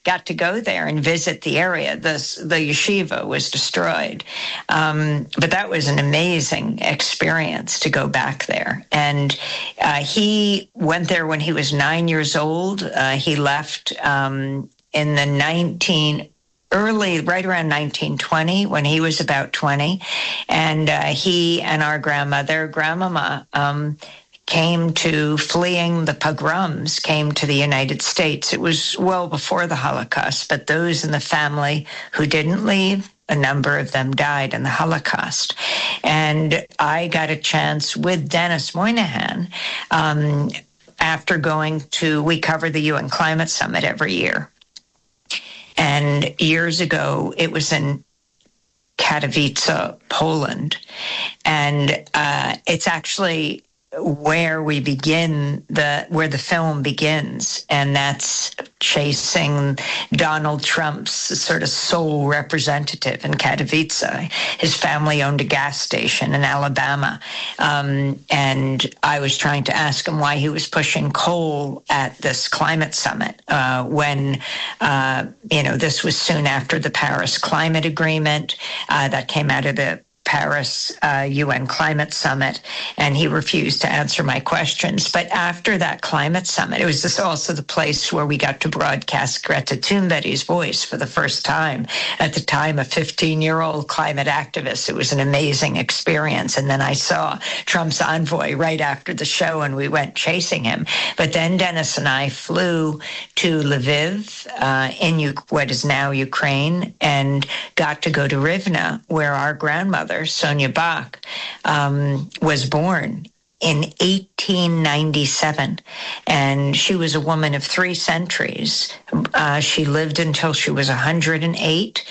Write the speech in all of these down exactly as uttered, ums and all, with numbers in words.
got to go there and visit the area. The, the yeshiva was destroyed. Um, but that was an amazing experience to go back there. And uh, he went there when he was nine years old. Uh, he left um, in the nineteen early, right around nineteen twenty, when he was about twenty. And uh, he and our grandmother, Grandmama, um, came to, fleeing the pogroms, came to the United States. It was well before the Holocaust, but those in the family who didn't leave, a number of them died in the Holocaust. And I got a chance with Dennis Moynihan, um, after going to, we cover the U N Climate Summit every year. And years ago, it was in Katowice, Poland. And uh, it's actually where we begin, the where the film begins, and that's chasing Donald Trump's sort of sole representative in Katowice. His family owned a gas station in Alabama, um, and I was trying to ask him why he was pushing coal at this climate summit uh, when, uh, you know, this was soon after the Paris Climate Agreement uh, that came out of the Paris uh, U N Climate Summit, and he refused to answer my questions. But after that climate summit, it was this also the place where we got to broadcast Greta Thunberg's voice for the first time. At the time, a fifteen-year-old climate activist. It was an amazing experience. And then I saw Trump's envoy right after the show, and we went chasing him. But then Dennis and I flew to Lviv uh, in U- what is now Ukraine, and got to go to Rivne, where our grandmother, Sonia Bach, um, was born in eighteen ninety-seven. And she was a woman of three centuries. Uh, she lived until she was one hundred eight,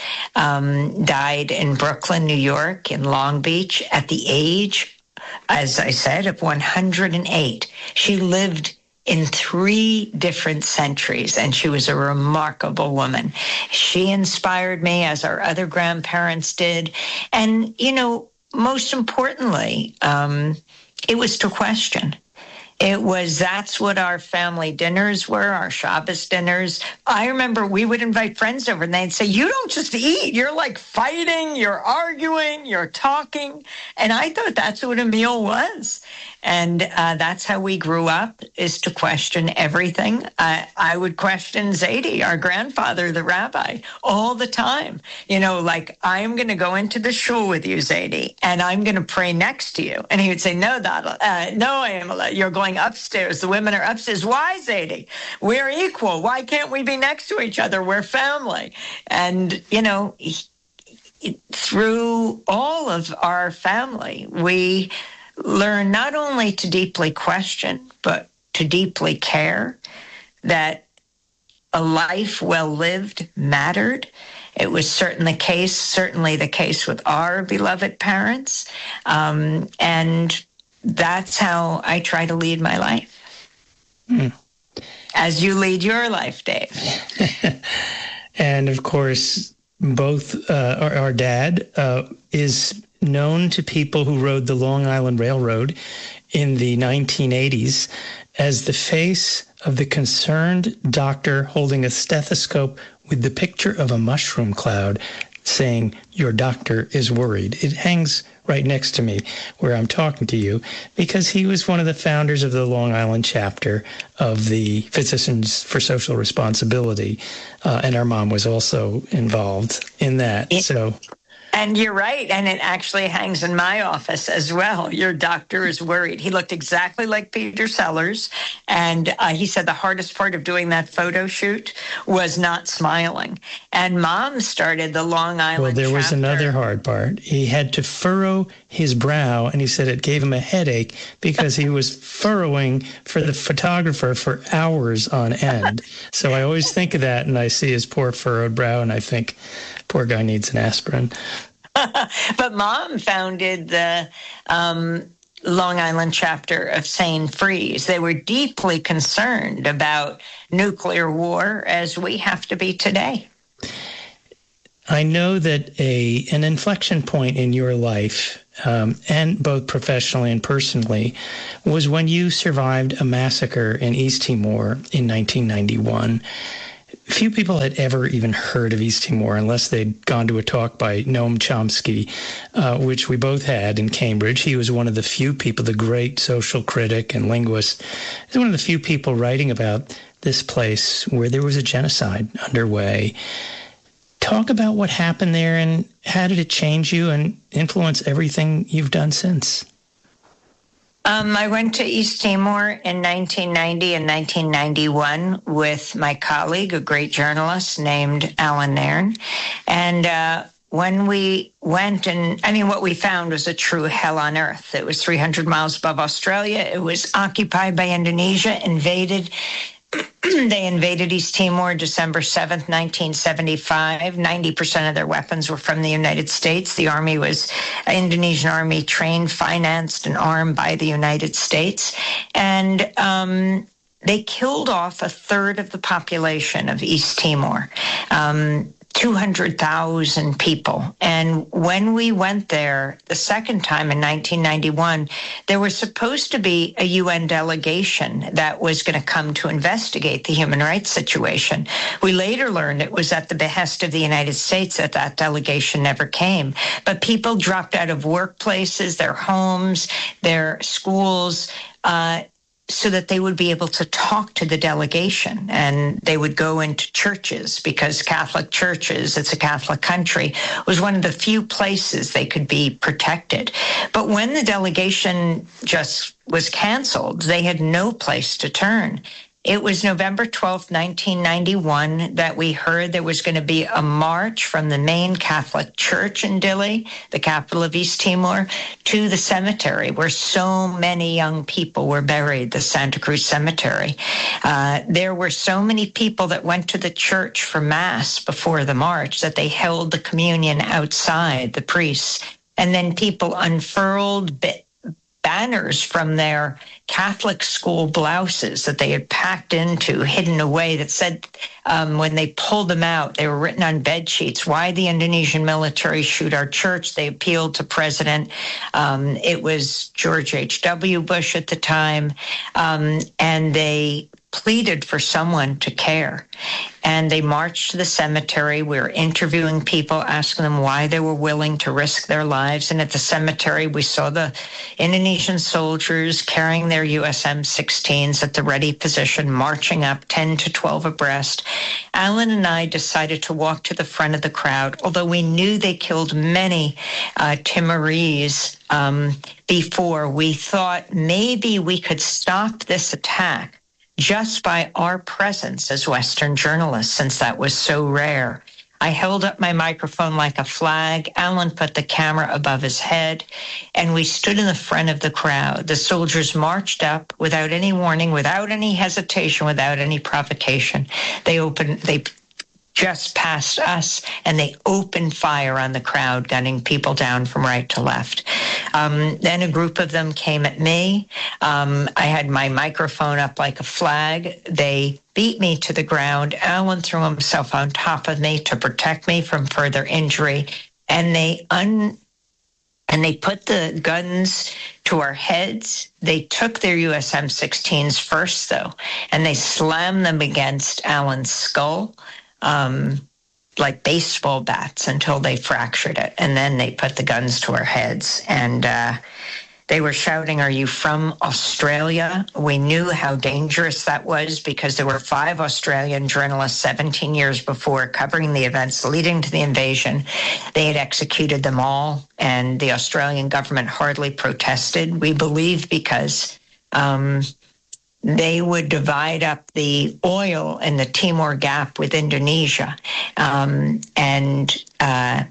um, died in Brooklyn, New York, in Long Beach at the age, as I said, of one hundred eight. She lived in three different centuries, and she was a remarkable woman. She inspired me, as our other grandparents did. And, you know, most importantly, um, it was to question. It was, that's what our family dinners were, our Shabbos dinners. I remember we would invite friends over and they'd say, you don't just eat, you're like fighting, you're arguing, you're talking. And I thought that's what a meal was. And uh, that's how we grew up, is to question everything. Uh, I would question Zadie, our grandfather, the rabbi, all the time. You know, like, I'm going to go into the shul with you, Zadie, and I'm going to pray next to you. And he would say, no, Dada, uh, no, Amala, you're going upstairs. The women are upstairs. Why, Zadie? We're equal. Why can't we be next to each other? We're family. And, you know, he, through all of our family, we learn not only to deeply question, but to deeply care, that a life well lived mattered. It was certainly the case, certainly the case with our beloved parents. Um, and that's how I try to lead my life. Mm. As you lead your life, Dave. And of course, both uh, our, our dad uh, is known to people who rode the Long Island Railroad in the nineteen eighties as the face of the concerned doctor holding a stethoscope with the picture of a mushroom cloud saying, your doctor is worried. It hangs right next to me where I'm talking to you, because he was one of the founders of the Long Island chapter of the Physicians for Social Responsibility. Uh, and our mom was also involved in that. It- so... And you're right. And it actually hangs in my office as well. Your doctor is worried. He looked exactly like Peter Sellers. And uh, he said the hardest part of doing that photo shoot was not smiling. And Mom started the Long Island Well, there chapter. was another hard part. He had to furrow his brow, and he said it gave him a headache because he was furrowing for the photographer for hours on end. So I always think of that, and I see his poor furrowed brow, and I think, poor guy needs an aspirin. But Mom founded the um, Long Island chapter of Sane Freeze. They were deeply concerned about nuclear war, as we have to be today. I know that a an inflection point in your life, um, and both professionally and personally, was when you survived a massacre in East Timor in nineteen ninety-one. few people had ever even heard of East Timor unless they'd gone to a talk by Noam Chomsky, uh, which we both had in Cambridge. He was one of the few people, the great social critic and linguist, he's one of the few people writing about this place where there was a genocide underway. Talk about what happened there and how did it change you and influence everything you've done since? Um, I went to East Timor in nineteen ninety and nineteen ninety-one with my colleague, a great journalist named Alan Nairn. And uh, when we went, and I mean, what we found was a true hell on earth. It was three hundred miles above Australia. It was occupied by Indonesia, invaded. They invaded East Timor December seventh, nineteen seventy-five. ninety percent of their weapons were from the United States. The army was an Indonesian army trained, financed, and armed by the United States. And um, they killed off a third of the population of East Timor. Um, two hundred thousand people. And when we went there the second time in nineteen ninety-one, there was supposed to be a U N delegation that was going to come to investigate the human rights situation. We later learned it was at the behest of the United States that that delegation never came. But people dropped out of workplaces, their homes, their schools, uh, so that they would be able to talk to the delegation, and they would go into churches because Catholic churches, it's a Catholic country, was one of the few places they could be protected. But when the delegation just was canceled, they had no place to turn. It was November twelfth, nineteen ninety-one, that we heard there was going to be a march from the main Catholic church in Dili, the capital of East Timor, to the cemetery where so many young people were buried, the Santa Cruz Cemetery. Uh, there were so many people that went to the church for Mass before the march that they held the communion outside, the priests, and then people unfurled bit banners from their Catholic school blouses that they had packed into, hidden away, that said, um, when they pulled them out, they were written on bed sheets, why the Indonesian military shoot our church. They appealed to President, um, it was George H W Bush at the time, um, and they pleaded for someone to care. And they marched to the cemetery. We were interviewing people, asking them why they were willing to risk their lives. And at the cemetery, we saw the Indonesian soldiers carrying their U S M sixteens at the ready position, marching up ten to twelve abreast. Alan and I decided to walk to the front of the crowd, although we knew they killed many uh, Timorese um, before. We thought maybe we could stop this attack just by our presence as Western journalists, since that was so rare. I held up my microphone like a flag. Alan put the camera above his head, and we stood in the front of the crowd. The soldiers marched up without any warning, without any hesitation, without any provocation. They opened, they just past us, and they opened fire on the crowd, gunning people down from right to left. Um, then a group of them came at me. Um, I had my microphone up like a flag. They beat me to the ground. Alan threw himself on top of me to protect me from further injury, and they un and they put the guns to our heads. They took their U S M sixteens first, though, and they slammed them against Alan's skull, um, like baseball bats, until they fractured it. And then they put the guns to our heads. And uh, they were shouting, "Are you from Australia?" We knew how dangerous that was because there were five Australian journalists seventeen years before covering the events leading to the invasion. They had executed them all, and the Australian government hardly protested. We believe because um, they would divide up the oil in the Timor Gap with Indonesia, um, and uh,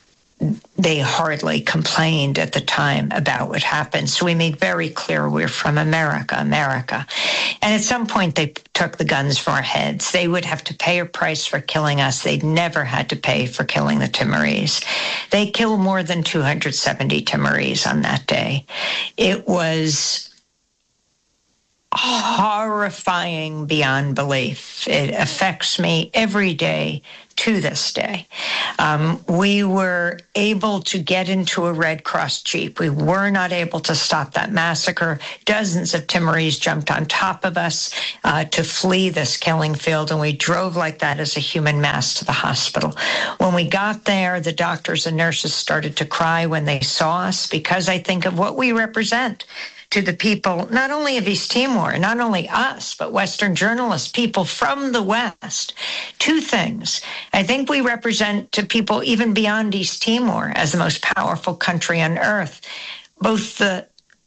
they hardly complained at the time about what happened. So we made very clear we're from America, America. And at some point, they took the guns from our heads. They would have to pay a price for killing us. They'd never had to pay for killing the Timorese. They killed more than two hundred seventy Timorese on that day. It was horrifying beyond belief. It affects me every day to this day. Um, we were able to get into a Red Cross Jeep. We were not able to stop that massacre. Dozens of Timorese jumped on top of us uh, to flee this killing field, and we drove like that as a human mass to the hospital. When we got there, the doctors and nurses started to cry when they saw us, because I think of what we represent to the people, not only of East Timor, not only us, but Western journalists, people from the West. Two things. I think we represent to people even beyond East Timor as the most powerful country on earth, both the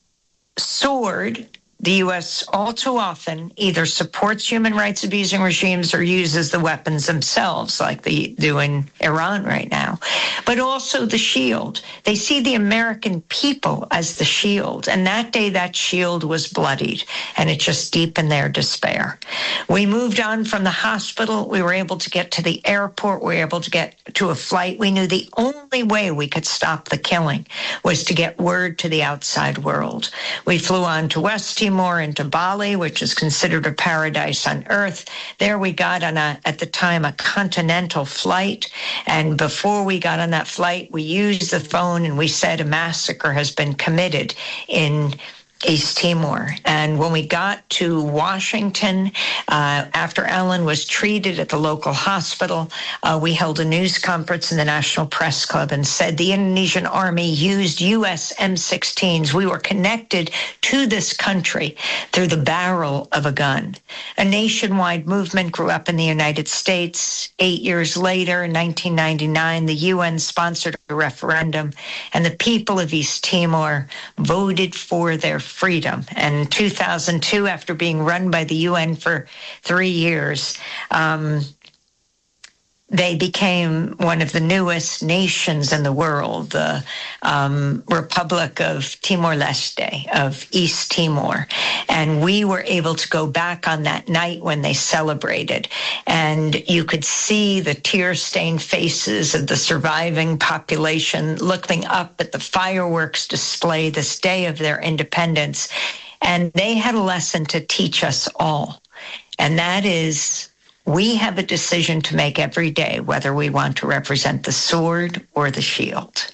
sword. The U S all too often either supports human rights abusing regimes or uses the weapons themselves, like they do in Iran right now, but also the shield. They see the American people as the shield, and that day that shield was bloodied, and it just deepened their despair. We moved on from the hospital. We were able to get to the airport. We were able to get to a flight. We knew the only way we could stop the killing was to get word to the outside world. We flew on to West Timor, into Bali, which is considered a paradise on earth. There we got on a, at the time, a continental flight. And before we got on that flight, we used the phone and we said a massacre has been committed in East Timor. And when we got to Washington, uh, after Ellen was treated at the local hospital, uh, we held a news conference in the National Press Club and said the Indonesian army used U S M sixteens. We were connected to this country through the barrel of a gun. A nationwide movement grew up in the United States. Eight years later, in nineteen ninety-nine, the U N sponsored a referendum, and the people of East Timor voted for their freedom. And in two thousand two, after being run by the U N for three years, um, they became one of the newest nations in the world, the um, Republic of Timor-Leste, of East Timor. And we were able to go back on that night when they celebrated. And you could see the tear-stained faces of the surviving population looking up at the fireworks display this day of their independence. And they had a lesson to teach us all. And that is, we have a decision to make every day, whether we want to represent the sword or the shield.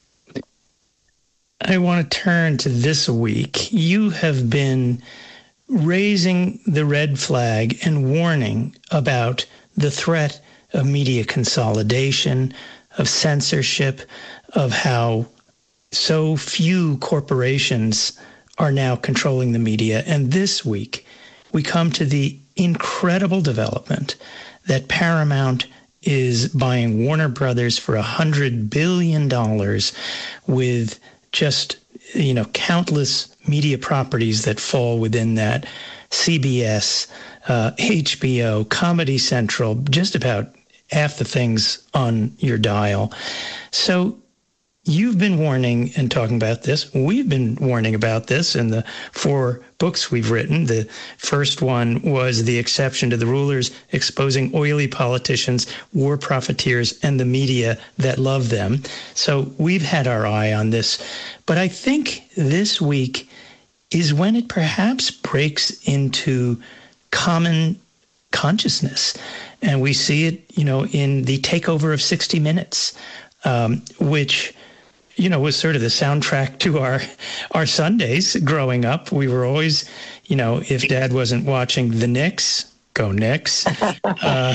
I want to turn to this week. You have been raising the red flag and warning about the threat of media consolidation, of censorship, of how so few corporations are now controlling the media. And this week, we come to the incredible development that Paramount is buying Warner Brothers for one hundred billion dollars, with just, you know, countless media properties that fall within that. C B S, uh, H B O, Comedy Central, just about half the things on your dial. So you've been warning and talking about this. We've been warning about this in the four books we've written. The first one was The Exception to the Rulers, exposing oily politicians, war profiteers, and the media that love them. So we've had our eye on this. But I think this week is when it perhaps breaks into common consciousness. And we see it, you know, in the takeover of sixty minutes, um, which, you know, was sort of the soundtrack to our our Sundays growing up. We were always, you know, if Dad wasn't watching the Knicks, go Knicks. uh,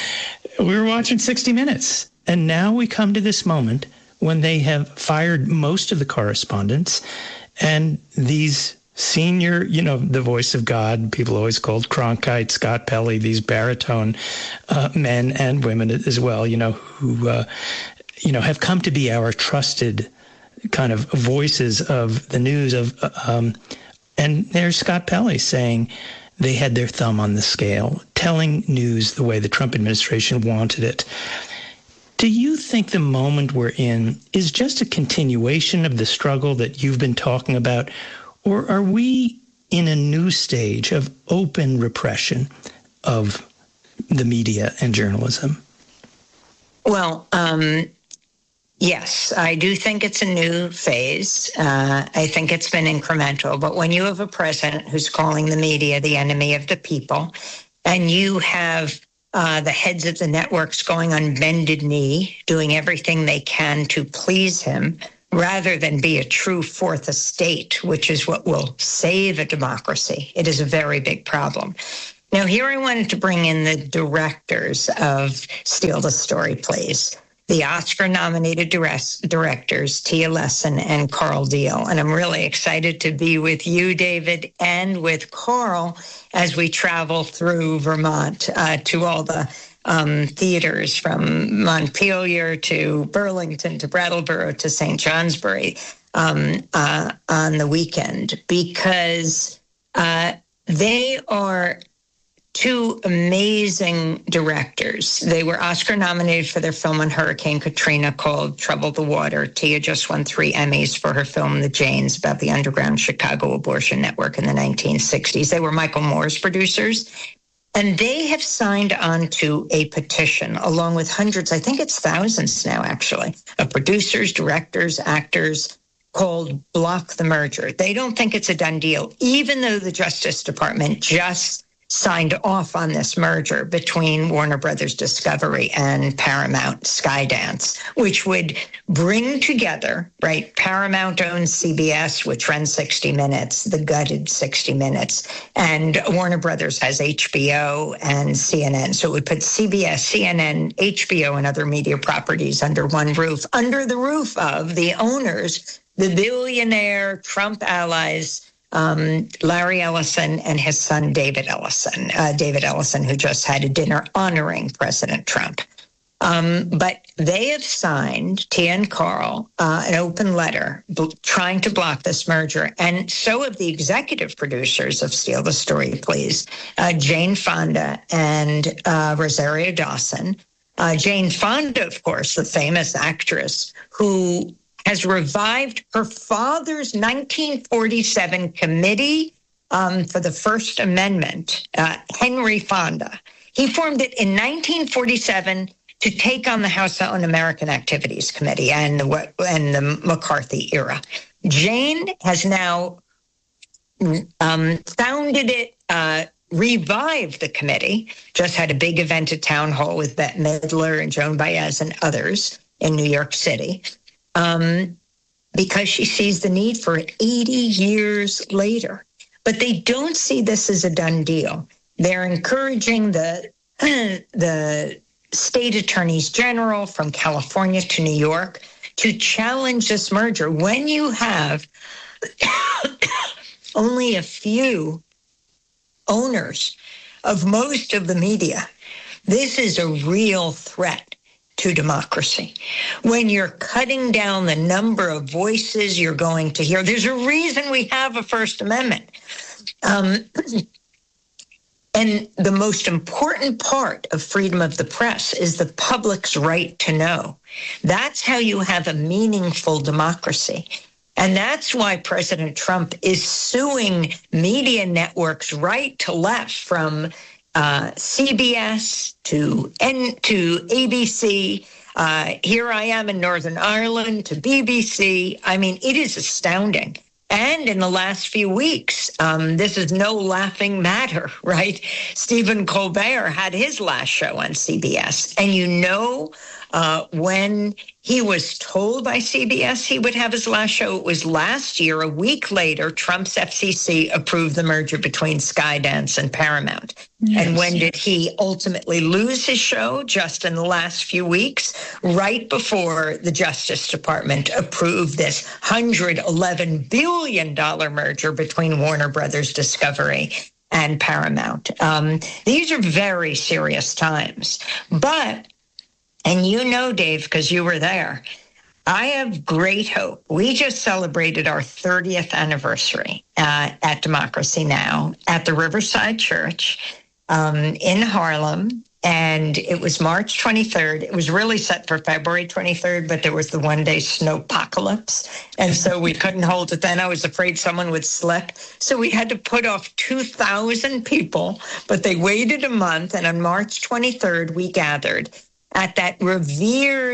we were watching sixty minutes. And now we come to this moment when they have fired most of the correspondents, and these senior, you know, the voice of God, people always called Cronkite, Scott Pelley, these baritone uh, men and women as well, you know, who, uh, you know, have come to be our trusted kind of voices of the news of, um, and there's Scott Pelley saying they had their thumb on the scale, telling news the way the Trump administration wanted it. Do you think the moment we're in is just a continuation of the struggle that you've been talking about, or are we in a new stage of open repression of the media and journalism? Well, um, Yes, I do think it's a new phase. Uh, I think it's been incremental. But when you have a president who's calling the media the enemy of the people, and you have uh, the heads of the networks going on bended knee, doing everything they can to please him, rather than be a true fourth estate, which is what will save a democracy, it is a very big problem. Now, here I wanted to bring in the directors of Steal the Story, Please. The Oscar-nominated directors, Tia Lesson and Carl Deal. And I'm really excited to be with you, David, and with Carl as we travel through Vermont uh, to all the um, theaters from Montpelier to Burlington to Brattleboro to Saint Johnsbury um, uh, on the weekend, because uh, they are two amazing directors. They were Oscar nominated for their film on Hurricane Katrina called Trouble the Water. Tia just won three Emmys for her film, The Janes, about the underground Chicago abortion network in the nineteen sixties. They were Michael Moore's producers. And they have signed on to a petition, along with hundreds, I think it's thousands now, actually, of producers, directors, actors, called Block the Merger. They don't think it's a done deal, even though the Justice Department just signed off on this merger between Warner Brothers Discovery and Paramount Skydance, which would bring together, right, Paramount owns C B S, which runs sixty minutes, the gutted sixty minutes, and Warner Brothers has H B O and C N N. So it would put C B S, C N N, H B O, and other media properties under one roof, under the roof of the owners, the billionaire Trump allies, Um, Larry Ellison and his son, David Ellison, uh, David Ellison, who just had a dinner honoring President Trump. Um, but they have signed, Tia and Carl, uh, an open letter b- trying to block this merger. And so have the executive producers of Steal the Story, Please, uh, Jane Fonda and uh, Rosario Dawson. Uh, Jane Fonda, of course, the famous actress who has revived her father's nineteen forty-seven committee um, for the First Amendment, uh, Henry Fonda. He formed it in nineteen forty-seven to take on the House Un-American Activities Committee and the, and the McCarthy era. Jane has now um, founded it, uh, revived the committee, just had a big event at Town Hall with Bette Midler and Joan Baez and others in New York City. Um, because she sees the need for it eighty years later. But they don't see this as a done deal. They're encouraging the, the state attorneys general from California to New York to challenge this merger. When you have only a few owners of most of the media, this is a real threat to democracy. When you're cutting down the number of voices you're going to hear, there's a reason we have a First Amendment. Um, and the most important part of freedom of the press is the public's right to know. That's how you have a meaningful democracy. And that's why President Trump is suing media networks right to left, from Uh, C B S to N to A B C. Uh, here I am in Northern Ireland to B B C. I mean, it is astounding. And in the last few weeks, um, this is no laughing matter, right? Stephen Colbert had his last show on C B S. And you know, uh, when he was told by C B S he would have his last show, it was last year. A week later, Trump's F C C approved the merger between Skydance and Paramount. Yes. And when did he ultimately lose his show? Just in the last few weeks, right before the Justice Department approved this one hundred eleven billion dollars merger between Warner Brothers Discovery and Paramount. Um, these are very serious times. But, and you know, Dave, because you were there, I have great hope. We just celebrated our thirtieth anniversary uh, at Democracy Now! At the Riverside Church um, in Harlem. And it was March twenty-third. It was really set for February twenty-third, but there was the one-day snowpocalypse. And so we couldn't hold it then. I was afraid someone would slip. So we had to put off two thousand people, but they waited a month. And on March twenty-third, we gathered at that revered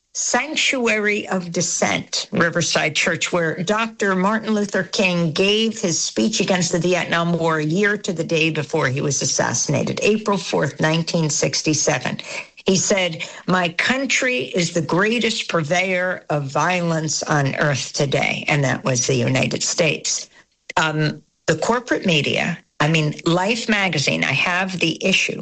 Sanctuary of Dissent, Riverside Church, where Doctor Martin Luther King gave his speech against the Vietnam War a year to the day before he was assassinated, April fourth, nineteen sixty-seven. He said, "My country is the greatest purveyor of violence on earth today," and that was the United States. Um, the corporate media, I mean, Life magazine, I have the issue,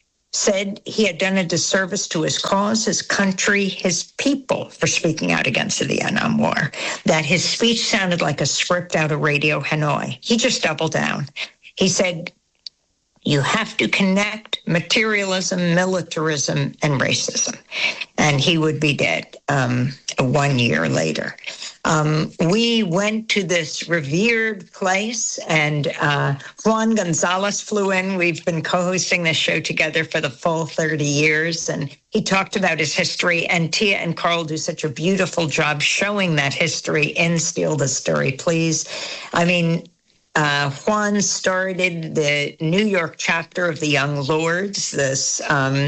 said he had done a disservice to his cause, his country, his people for speaking out against the Vietnam War, that his speech sounded like a script out of Radio Hanoi. He just doubled down. He said, "You have to connect materialism, militarism, and racism." And he would be dead um, one year later. Um, we went to this revered place, and uh, Juan Gonzalez flew in. We've been co-hosting this show together for the full thirty years, and he talked about his history, and Tia and Carl do such a beautiful job showing that history in Steal the Story, Please. I mean, Uh, Juan started the New York chapter of the Young Lords, this um,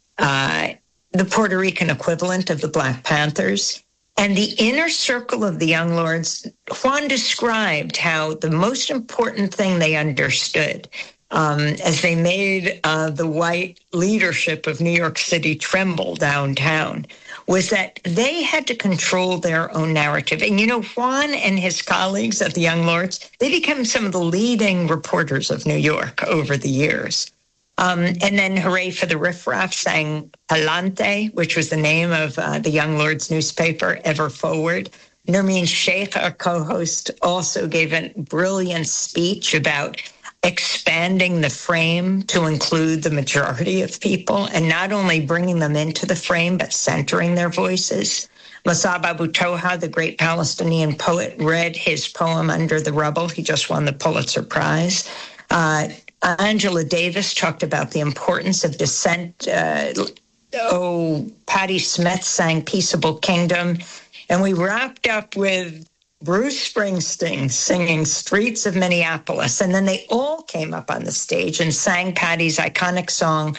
uh, the Puerto Rican equivalent of the Black Panthers. And the inner circle of the Young Lords, Juan described how the most important thing they understood um, as they made uh, the white leadership of New York City tremble downtown was that they had to control their own narrative. And, you know, Juan and his colleagues at the Young Lords, they became some of the leading reporters of New York over the years. Um, and then Hooray for the Riff Raff sang Palante, which was the name of uh, the Young Lords newspaper, Ever Forward. Nermeen Sheikh, our co-host, also gave a brilliant speech about expanding the frame to include the majority of people and not only bringing them into the frame, but centering their voices. Masab Abu Toha, the great Palestinian poet, read his poem Under the Rubble. He just won the Pulitzer Prize. Uh, Angela Davis talked about the importance of dissent. Uh, oh, Patti Smith sang Peaceable Kingdom. And we wrapped up with Bruce Springsteen singing Streets of Minneapolis. And then they all came up on the stage and sang Patti's iconic song,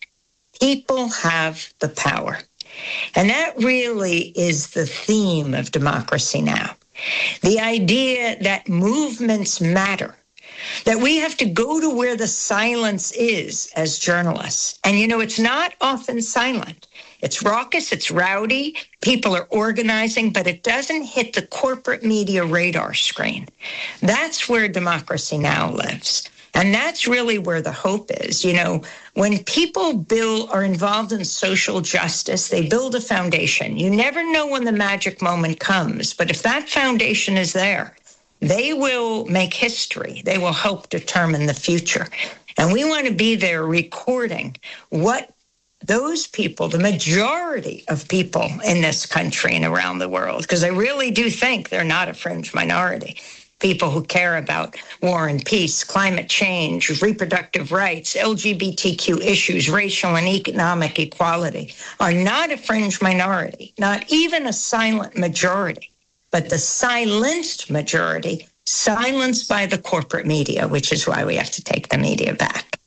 People Have the Power. And that really is the theme of democracy now. The idea that movements matter, that we have to go to where the silence is as journalists. And, you know, it's not often silent. It's raucous, it's rowdy, people are organizing, but it doesn't hit the corporate media radar screen. That's where democracy now lives. And that's really where the hope is. You know, when people build, are involved in social justice, they build a foundation. You never know when the magic moment comes, but if that foundation is there, they will make history. They will help determine the future. And we want to be there recording what those people, the majority of people in this country and around the world, because I really do think they're not a fringe minority, people who care about war and peace, climate change, reproductive rights, L G B T Q issues, racial and economic equality, are not a fringe minority, not even a silent majority, but the silenced majority, silenced by the corporate media, which is why we have to take the media back.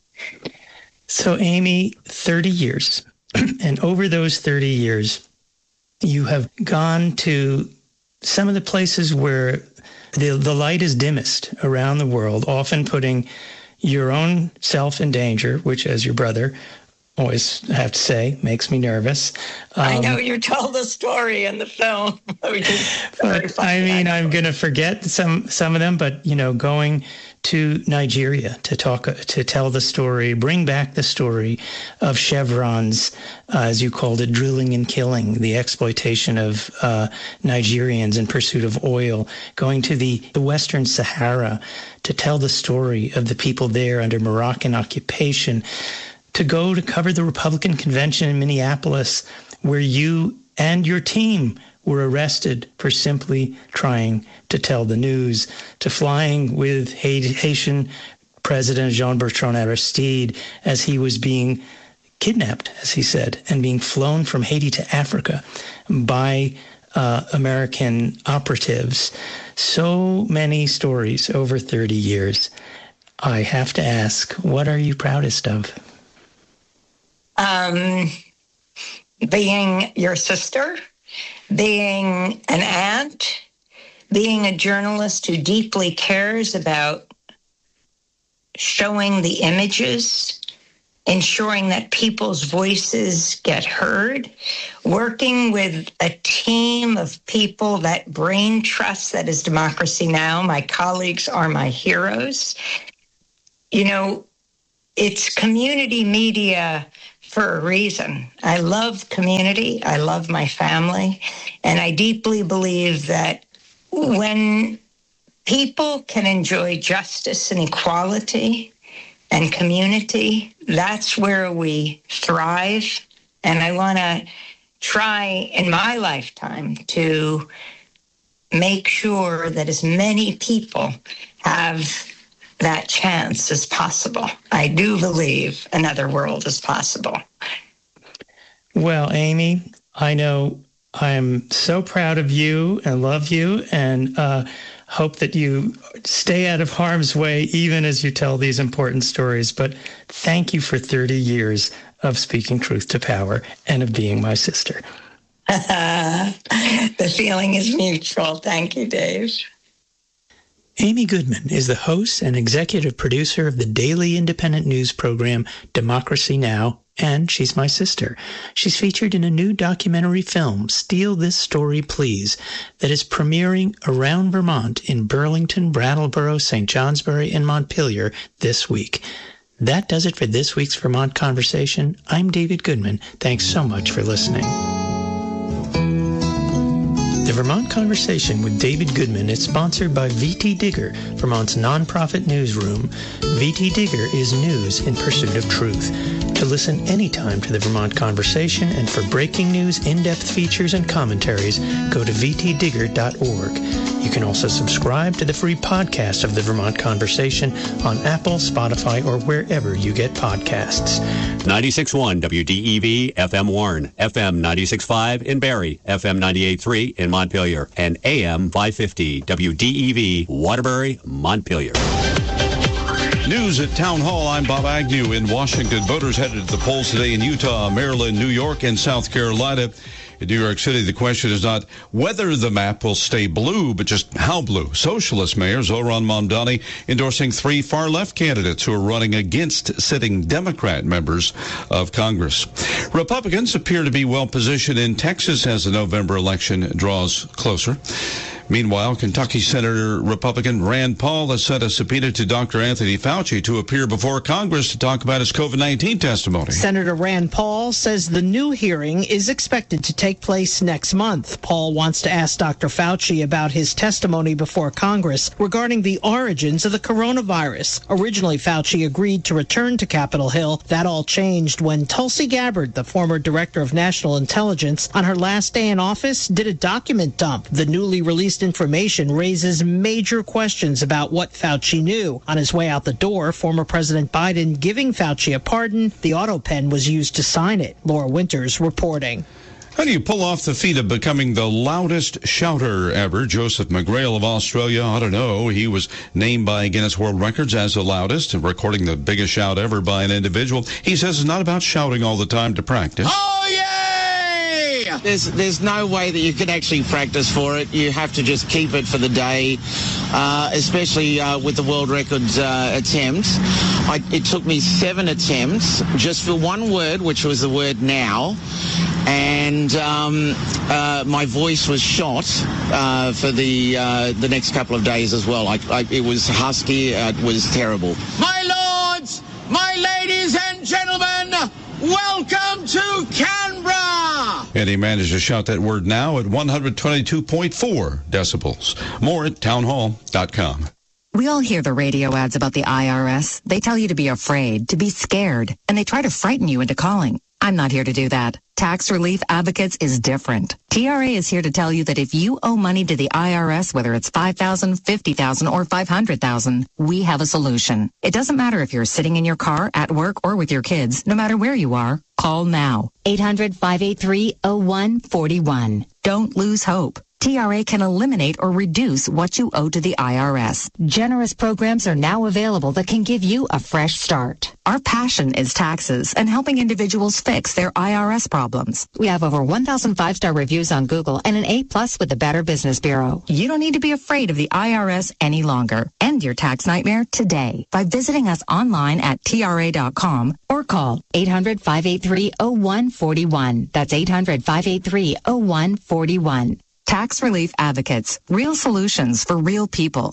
So, Amy, thirty years, and over those thirty years, you have gone to some of the places where the, the light is dimmest around the world, often putting your own self in danger, which, as your brother always have to say, makes me nervous. Um, I know you told the story in the film. But, I mean, I'm going to forget some some of them, but, you know, going to Nigeria to talk, to tell the story, bring back the story of Chevron's, uh, as you called it, drilling and killing, the exploitation of uh, Nigerians in pursuit of oil, going to the, the Western Sahara to tell the story of the people there under Moroccan occupation, to go to cover the Republican convention in Minneapolis, where you and your team were arrested for simply trying to tell the news, to flying with Haitian President Jean-Bertrand Aristide as he was being kidnapped, as he said, and being flown from Haiti to Africa by uh, American operatives. So many stories over thirty years. I have to ask, what are you proudest of? Um, being your sister being an aunt, being a journalist who deeply cares about showing the images, ensuring that people's voices get heard, working with a team of people that brain trust that is Democracy Now! My colleagues are my heroes. You know, it's community media for a reason. I love community. I love my family. And I deeply believe that when people can enjoy justice and equality and community, that's where we thrive. And I want to try in my lifetime to make sure that as many people have that chance as possible. I do believe another world is possible. Well, Amy, I know I'm so proud of you and love you, and uh, hope that you stay out of harm's way even as you tell these important stories. But thank you for thirty years of speaking truth to power and of being my sister. The feeling is mutual. Thank you, Dave. Amy Goodman is the host and executive producer of the daily independent news program Democracy Now!, and she's my sister. She's featured in a new documentary film, Steal This Story, Please, that is premiering around Vermont in Burlington, Brattleboro, Saint Johnsbury, and Montpelier this week. That does it for this week's Vermont Conversation. I'm David Goodman. Thanks so much for listening. The Vermont Conversation with David Goodman is sponsored by V T Digger, Vermont's nonprofit newsroom. V T Digger is news in pursuit of truth. To listen anytime to the Vermont Conversation and for breaking news, in-depth features, and commentaries, go to v t digger dot org. You can also subscribe to the free podcast of the Vermont Conversation on Apple, Spotify, or wherever you get podcasts. ninety-six point one W D E V F M Warren, F M ninety-six point five in Barrie, F M ninety-eight point three in Montpelier, and A M five fifty W D E V Waterbury, Montpelier. News at Town Hall. I'm Bob Agnew in Washington. Voters headed to the polls today in Utah, Maryland, New York, and South Carolina. In New York City, the question is not whether the map will stay blue, but just how blue. Socialist Mayor Zohran Mamdani endorsing three far-left candidates who are running against sitting Democrat members of Congress. Republicans appear to be well-positioned in Texas as the November election draws closer. Meanwhile, Kentucky Senator Republican Rand Paul has sent a subpoena to Doctor Anthony Fauci to appear before Congress to talk about his COVID nineteen testimony. Senator Rand Paul says the new hearing is expected to take place next month. Paul wants to ask Doctor Fauci about his testimony before Congress regarding the origins of the coronavirus. Originally, Fauci agreed to return to Capitol Hill. That all changed when Tulsi Gabbard, the former director of national intelligence, on her last day in office, did a document dump. The newly released information raises major questions about what Fauci knew. On his way out the door, former President Biden giving Fauci a pardon. The auto pen was used to sign it. Laura Winters reporting. How do you pull off the feat of becoming the loudest shouter ever? Joseph McGrail of Australia, I don't know. He was named by Guinness World Records as the loudest, recording the biggest shout ever by an individual. He says it's not about shouting all the time to practice. Oh, yeah! There's there's no way that you can actually practice for it. You have to just keep it for the day, uh, especially uh, with the world records uh, attempt. I, it took me seven attempts just for one word, which was the word now. And um, uh, my voice was shot uh, for the uh, the next couple of days as well. I, I, it was husky. Uh, it was terrible. My lords, my ladies and gentlemen, welcome to Canberra. And he managed to shout that word now at one hundred twenty-two point four decibels. More at townhall dot com. We all hear the radio ads about the I R S. They tell you to be afraid, to be scared, and they try to frighten you into calling. I'm not here to do that. Tax Relief Advocates is different. T R A is here to tell you that if you owe money to the I R S, whether it's five thousand dollars, fifty thousand dollars, or five hundred thousand dollars, we have a solution. It doesn't matter if you're sitting in your car, at work, or with your kids. No matter where you are, call now. eight hundred, five eight three, oh one four one. Don't lose hope. T R A can eliminate or reduce what you owe to the I R S. Generous programs are now available that can give you a fresh start. Our passion is taxes and helping individuals fix their I R S problems. We have over one thousand five-star reviews on Google and an A plus with the Better Business Bureau. You don't need to be afraid of the I R S any longer. End your tax nightmare today by visiting us online at T R A dot com or call eight hundred, five eight three, oh one four one. That's eight hundred, five eight three, oh one four one. Tax Relief Advocates. Real solutions for real people.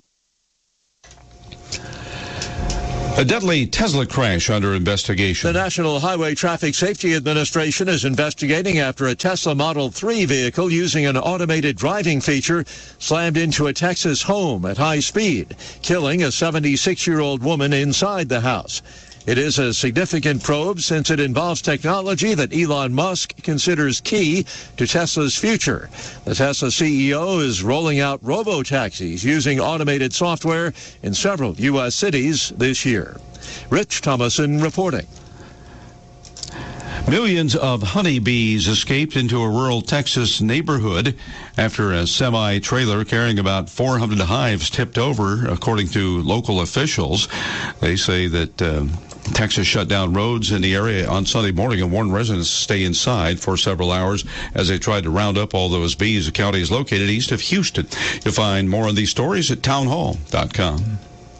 A deadly Tesla crash under investigation. The National Highway Traffic Safety Administration is investigating after a Tesla Model three vehicle using an automated driving feature slammed into a Texas home at high speed, killing a seventy-six-year-old woman inside the house. It is a significant probe since it involves technology that Elon Musk considers key to Tesla's future. The Tesla C E O is rolling out robo-taxis using automated software in several U S cities this year. Rich Thomason reporting. Millions of honeybees escaped into a rural Texas neighborhood after a semi-trailer carrying about four hundred hives tipped over, according to local officials. They say that uh, Texas shut down roads in the area on Sunday morning and warned residents to stay inside for several hours as they tried to round up all those bees. The county is located east of Houston. You'll find more on these stories at town hall dot com.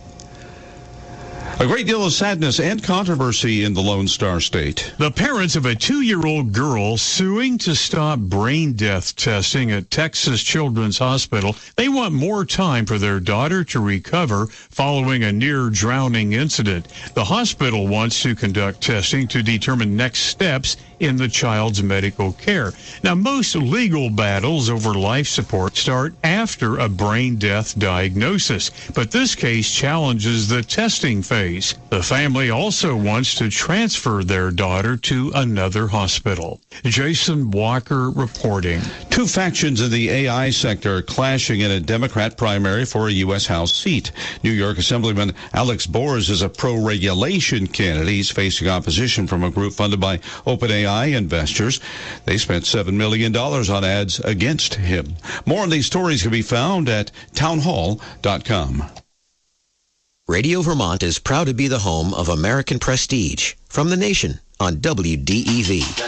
A great deal of sadness and controversy in the Lone Star State. The parents of a two-year-old girl suing to stop brain death testing at Texas Children's Hospital. They want more time for their daughter to recover following a near-drowning incident. The hospital wants to conduct testing to determine next steps in the child's medical care. Now, most legal battles over life support start after a brain death diagnosis, but this case challenges the testing phase. The family also wants to transfer their daughter to another hospital. Jason Walker reporting. Two factions in the A I sector are clashing in a Democrat primary for a U S House seat. New York Assemblyman Alex Bors is a pro-regulation candidate. He's facing opposition from a group funded by OpenAI investors. They spent seven million dollars on ads against him. More on these stories can be found at town hall dot com. Radio Vermont is proud to be the home of American Prestige from the nation on W D E V.